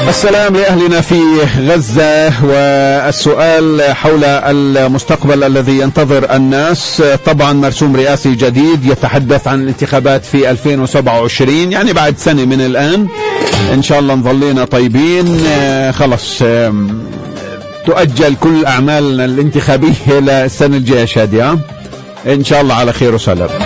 السلام لأهلنا في غزة. والسؤال حول المستقبل الذي ينتظر الناس. طبعا مرسوم رئاسي جديد يتحدث عن الانتخابات في 2027، يعني بعد سنة من الآن. إن شاء الله نظلينا طيبين. خلص تؤجل كل أعمالنا الانتخابية للسنة الجاية شادية، إن شاء الله على خير وسلام.